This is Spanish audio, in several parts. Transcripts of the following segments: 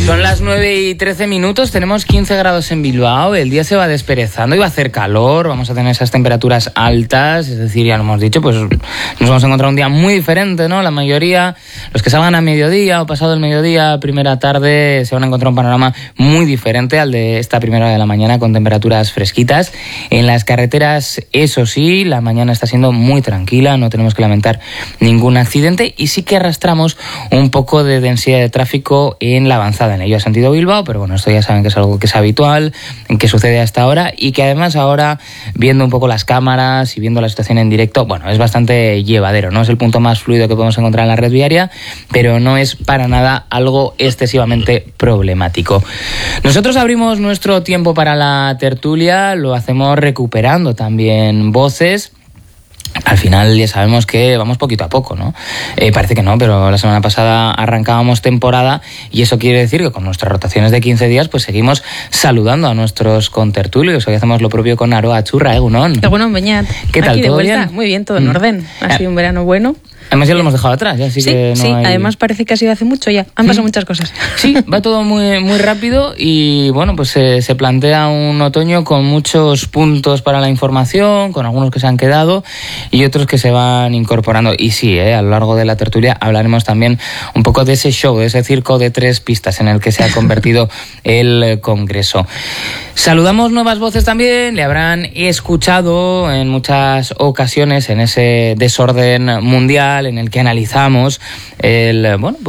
Son las 9:13, tenemos 15 grados en Bilbao, el día se va desperezando y va a hacer calor, vamos a tener esas temperaturas altas, es decir, ya lo hemos dicho, pues nos vamos a encontrar un día muy diferente, ¿no? La mayoría, los que salgan a mediodía o pasado el mediodía, primera tarde, se van a encontrar un panorama muy diferente al de esta primera hora de la mañana con temperaturas fresquitas. En las carreteras, eso sí, la mañana está siendo muy tranquila, no tenemos que lamentar ningún accidente y sí que arrastramos un poco de densidad de tráfico en la avanzada en ello sentido Bilbao, pero bueno, esto ya saben que es algo que es habitual, que sucede hasta ahora y que además ahora, viendo un poco las cámaras y viendo la situación en directo, bueno, es bastante llevadero, no es el punto más fluido que podemos encontrar en la red viaria, pero no es para nada algo excesivamente problemático. Nosotros abrimos nuestro tiempo para la tertulia, lo hacemos recuperando también voces. Al final ya sabemos que vamos poquito a poco, ¿no? Parece que no, pero la semana pasada arrancábamos temporada y eso quiere decir que con nuestras rotaciones de 15 días pues seguimos saludando a nuestros contertulios. Hoy hacemos lo propio con Aroa Churra, Egunon. Egunon, Beñat. ¿Qué tal, todo bien? Muy bien, todo en orden. Ha sido un verano bueno. Además ya lo hemos dejado atrás, ya, así sí, que no sí, hay... además parece que ha sido hace mucho ya. Han pasado muchas cosas. Sí, va todo muy, muy rápido y bueno, pues se plantea un otoño con muchos puntos para la información, con algunos que se han quedado y otros que se van incorporando. Y sí, a lo largo de la tertulia hablaremos también un poco de ese show, de ese circo de 3 pistas en el que se ha convertido el Congreso. Saludamos nuevas voces también, le habrán escuchado en muchas ocasiones en ese desorden mundial en el que analizamos el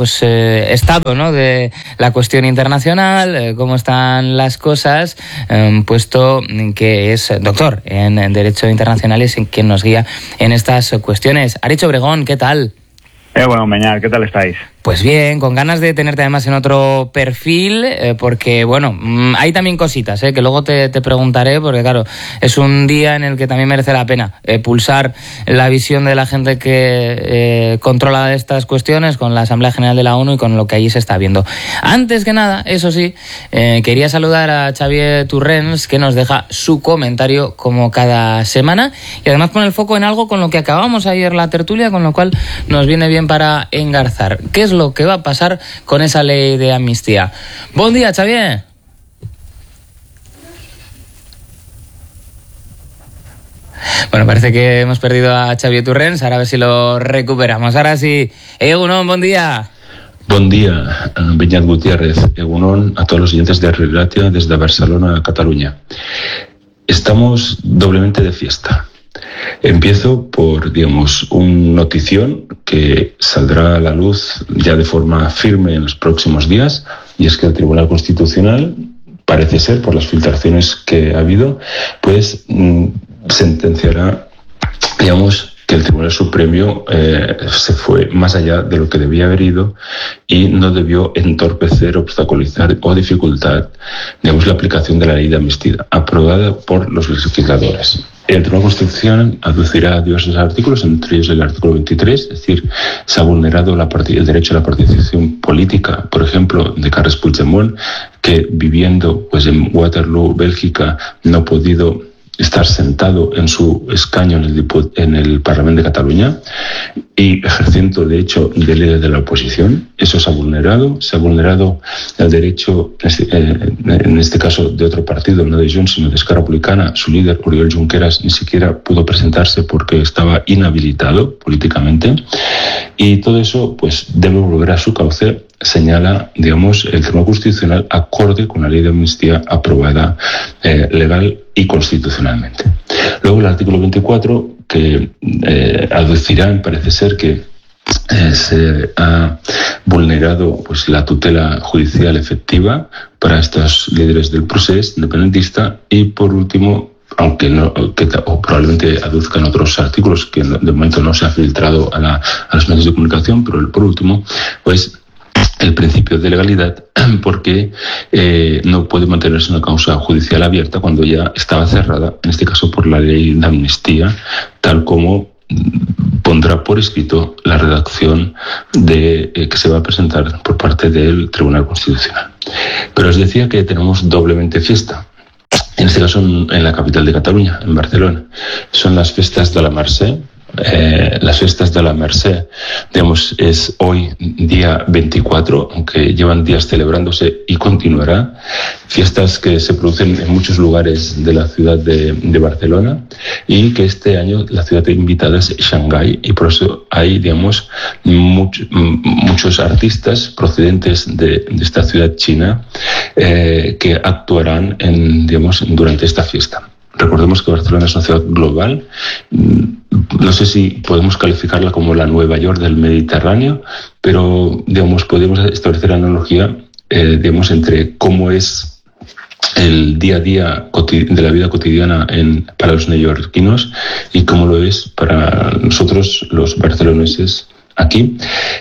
estado, ¿no?, de la cuestión internacional, cómo están las cosas, puesto que es doctor en Derecho Internacional y es quien nos guía en estas cuestiones. Aritz Obregón, ¿qué tal? Bueno, Meñar, ¿qué tal estáis? Pues bien, con ganas de tenerte además en otro perfil, porque bueno, hay también cositas, que luego te preguntaré, porque claro, es un día en el que también merece la pena pulsar la visión de la gente que controla estas cuestiones con la Asamblea General de la ONU y con lo que allí se está viendo. Antes que nada, eso sí, quería saludar a Xavier Turrens, que nos deja su comentario como cada semana y además pone el foco en algo con lo que acabamos ayer la tertulia, con lo cual nos viene bien para engarzar. ¿Qué es lo que va a pasar con esa ley de amnistía? Buen día, Xavier. Bueno, parece que hemos perdido a Xavier Turrens, ahora a ver si lo recuperamos. Ahora sí, Egunon, buen día. Bon dia, Beñat Gutiérrez. Egunon a todos los oyentes de Radio Gratia desde Barcelona, Cataluña. Estamos doblemente de fiesta. Empiezo por, un notición que saldrá a la luz ya de forma firme en los próximos días, y es que el Tribunal Constitucional, parece ser, por las filtraciones que ha habido, pues sentenciará, que el Tribunal Supremo se fue más allá de lo que debía haber ido y no debió entorpecer, obstaculizar o dificultar, la aplicación de la ley de amnistía aprobada por los legisladores. El Tribunal Constitucional aducirá diversos artículos, entre ellos el artículo 23, es decir, se ha vulnerado el derecho a la participación política, por ejemplo, de Carles Puigdemont, que viviendo en Waterloo, Bélgica, no ha podido estar sentado en su escaño en el Parlamento de Cataluña y ejerciendo, de hecho, de líder de la oposición. Eso se ha vulnerado el derecho, en este caso, de otro partido, no de Junts, sino de Esquerra Republicana. Su líder, Oriol Junqueras, ni siquiera pudo presentarse porque estaba inhabilitado políticamente. Y todo eso, debe volver a su cauce, señala, el Tribunal Constitucional, acorde con la ley de amnistía aprobada legal y constitucionalmente. Luego el artículo 24, que aducirá, parece ser que se ha vulnerado la tutela judicial efectiva para estos líderes del procés independentista. Y por último, aunque probablemente aduzcan otros artículos que de momento no se han filtrado a los medios de comunicación, pero por último, el principio de legalidad, porque no puede mantenerse una causa judicial abierta cuando ya estaba cerrada, en este caso por la ley de amnistía, tal como pondrá por escrito la redacción que se va a presentar por parte del Tribunal Constitucional. Pero os decía que tenemos doblemente fiesta. En este caso en la capital de Cataluña, en Barcelona. Son las festas de la Mercè, las fiestas de la Merced, digamos, es hoy día 24, aunque llevan días celebrándose y continuará. Fiestas que se producen en muchos lugares de la ciudad de Barcelona, y que este año la ciudad invitada es Shanghái, y por eso hay, digamos, muchos artistas procedentes de esta ciudad china que actuarán durante esta fiesta. Recordemos que Barcelona es una ciudad global. No sé si podemos calificarla como la Nueva York del Mediterráneo, pero digamos, podemos establecer analogía entre cómo es el día a día de la vida cotidiana para los neoyorquinos y cómo lo es para nosotros los barceloneses aquí.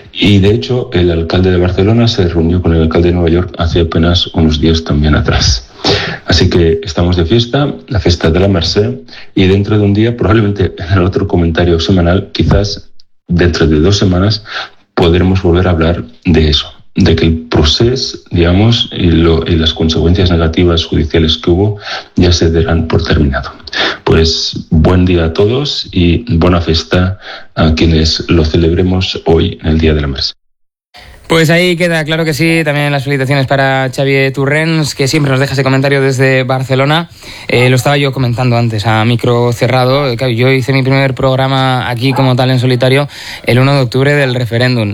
Y de hecho el alcalde de Barcelona se reunió con el alcalde de Nueva York hace apenas unos días también atrás. Así que estamos de fiesta, la fiesta de la Merced, y dentro de un día, probablemente en el otro comentario semanal, quizás dentro de 2 semanas, podremos volver a hablar de eso, de que el proceso, digamos, y las consecuencias negativas judiciales que hubo ya se darán por terminado. Pues buen día a todos y buena fiesta a quienes lo celebremos hoy en el Día de la Merced. Pues ahí queda, claro que sí. También las felicitaciones para Xavier Turrens, que siempre nos deja ese comentario desde Barcelona. Lo estaba yo comentando antes a micro cerrado. Claro, yo hice mi primer programa aquí como tal en solitario el 1 de octubre del referéndum.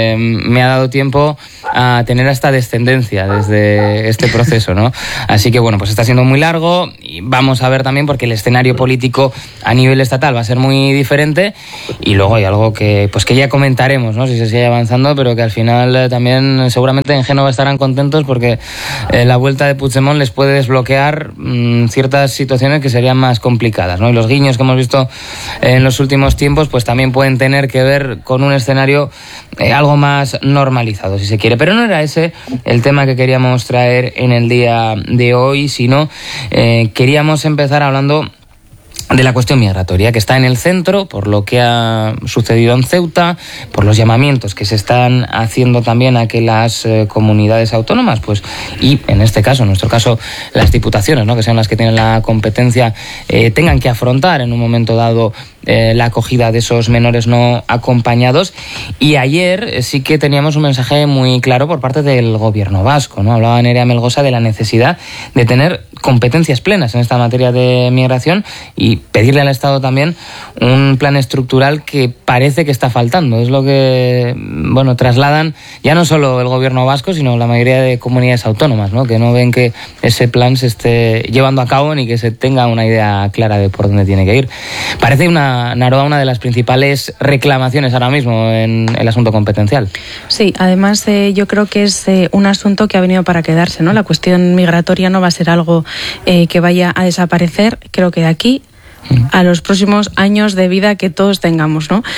Me ha dado tiempo a tener esta descendencia desde este proceso, ¿no? Así que bueno, pues está siendo muy largo y vamos a ver también, porque el escenario político a nivel estatal va a ser muy diferente, y luego hay algo que ya comentaremos, ¿no? Si se sigue avanzando, pero que al final también seguramente en Génova estarán contentos, porque la vuelta de Puigdemont les puede desbloquear ciertas situaciones que serían más complicadas, ¿no? Y los guiños que hemos visto en los últimos tiempos pues también pueden tener que ver con un escenario algo más normalizado, si se quiere. Pero no era ese el tema que queríamos traer en el día de hoy, sino queríamos empezar hablando de la cuestión migratoria, que está en el centro por lo que ha sucedido en Ceuta, por los llamamientos que se están haciendo también a que las comunidades autónomas, pues, y en este caso, en nuestro caso, las diputaciones, ¿no?, que sean las que tienen la competencia, tengan que afrontar en un momento dado la acogida de esos menores no acompañados. Y ayer sí que teníamos un mensaje muy claro por parte del gobierno vasco, ¿no? Hablaba Nerea Melgosa de la necesidad de tener competencias plenas en esta materia de migración y pedirle al Estado también un plan estructural que parece que está faltando. Es lo que, bueno, trasladan ya no solo el gobierno vasco, sino la mayoría de comunidades autónomas, ¿no?, que no ven que ese plan se esté llevando a cabo ni que se tenga una idea clara de por dónde tiene que ir. Parece Naroa, una de las principales reclamaciones ahora mismo en el asunto competencial. Sí, además yo creo que es un asunto que ha venido para quedarse, ¿no? La cuestión migratoria no va a ser algo que vaya a desaparecer. Creo que de aquí a los próximos años de vida que todos tengamos, ¿no?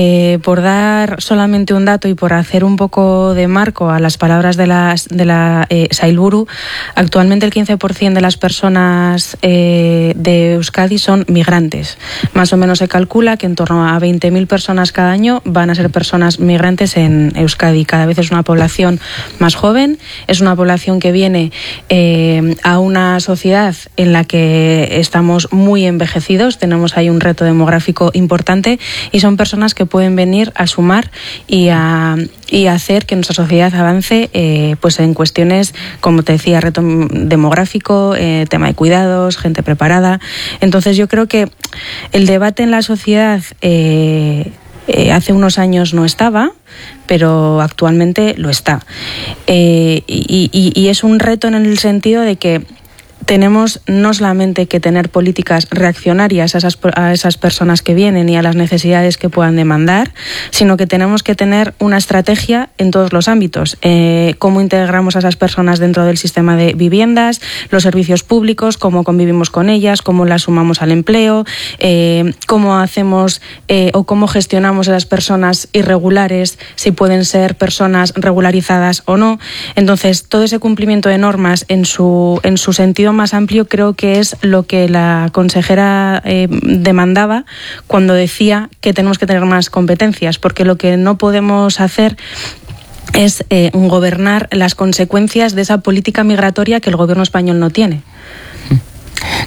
Por dar solamente un dato y por hacer un poco de marco a las palabras de la Sailburu, actualmente el 15% de las personas de Euskadi son migrantes. Más o menos se calcula que en torno a 20.000 personas cada año van a ser personas migrantes en Euskadi. Cada vez es una población más joven, es una población que viene a una sociedad en la que estamos muy envejecidos. Tenemos ahí un reto demográfico importante y son personas que pueden venir a sumar y a hacer que nuestra sociedad avance pues en cuestiones, como te decía, reto demográfico, tema de cuidados, gente preparada. Entonces yo creo que el debate en la sociedad hace unos años no estaba, pero actualmente lo está. Y es un reto en el sentido de que tenemos no solamente que tener políticas reaccionarias a esas personas que vienen y a las necesidades que puedan demandar, sino que tenemos que tener una estrategia en todos los ámbitos. Cómo integramos a esas personas dentro del sistema de viviendas, los servicios públicos, cómo convivimos con ellas, cómo las sumamos al empleo, cómo hacemos o cómo gestionamos a las personas irregulares, si pueden ser personas regularizadas o no. Entonces, todo ese cumplimiento de normas en su sentido más amplio creo que es lo que la consejera demandaba cuando decía que tenemos que tener más competencias, porque lo que no podemos hacer es gobernar las consecuencias de esa política migratoria que el gobierno español no tiene.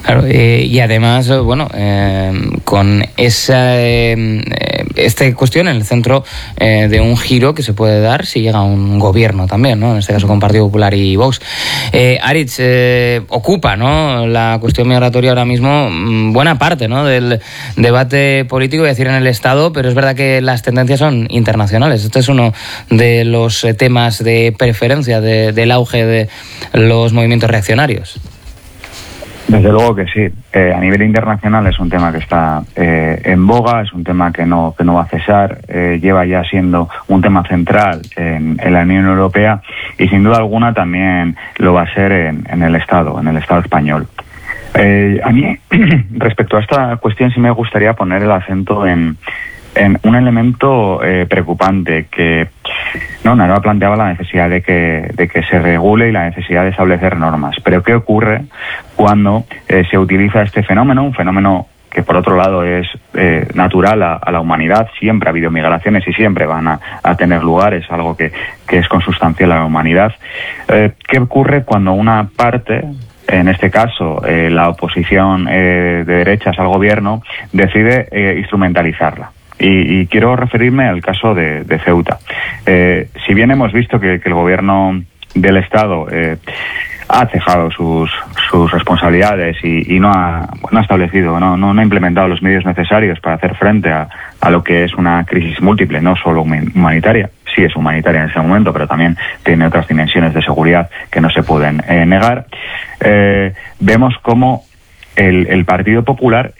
Claro, y además, bueno, con esta cuestión en el centro de un giro que se puede dar si llega un gobierno también, ¿no? En este caso con Partido Popular y Vox. Aritz, ocupa, ¿no?, la cuestión migratoria ahora mismo buena parte, ¿no?, del debate político, voy a decir, en el Estado, pero es verdad que las tendencias son internacionales. Este es uno de los temas de preferencia del auge de los movimientos reaccionarios. Desde luego que sí. A nivel internacional es un tema que está en boga, es un tema que no va a cesar, lleva ya siendo un tema central en la Unión Europea y sin duda alguna también lo va a ser en el Estado español. A mí, respecto a esta cuestión, sí me gustaría poner el acento en un elemento preocupante que Narva planteaba, la necesidad de que se regule y la necesidad de establecer normas. Pero ¿qué ocurre cuando se utiliza este fenómeno? Un fenómeno que por otro lado es natural a la humanidad. Siempre ha habido migraciones y siempre van a tener lugar, es algo que es consustancial a la humanidad. ¿Qué ocurre cuando una parte, en este caso la oposición de derechas al gobierno, decide instrumentalizarla? Y quiero referirme al caso de Ceuta. Si bien hemos visto que el gobierno del Estado ha cejado sus responsabilidades y no ha establecido, no ha implementado los medios necesarios para hacer frente a lo que es una crisis múltiple, no solo humanitaria. Sí es humanitaria en ese momento, pero también tiene otras dimensiones de seguridad que no se pueden negar. Vemos cómo el Partido Popular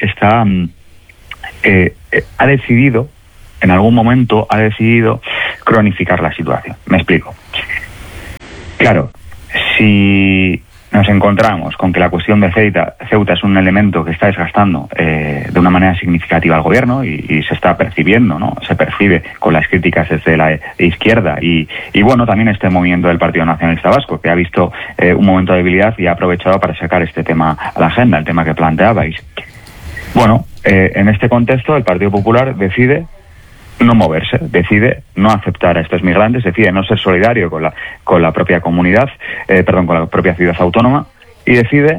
ha decidido, en algún momento, cronificar la situación. Me explico. Claro, si nos encontramos con que la cuestión de Ceuta es un elemento que está desgastando de una manera significativa al gobierno y se está percibiendo, ¿no? Se percibe con las críticas desde la izquierda y bueno, también este movimiento del Partido Nacionalista Vasco, que ha visto un momento de debilidad y ha aprovechado para sacar este tema a la agenda, el tema que planteabais. Bueno, en este contexto el Partido Popular decide no moverse, decide no aceptar a estos migrantes, decide no ser solidario con la propia comunidad, con la propia ciudad autónoma y decide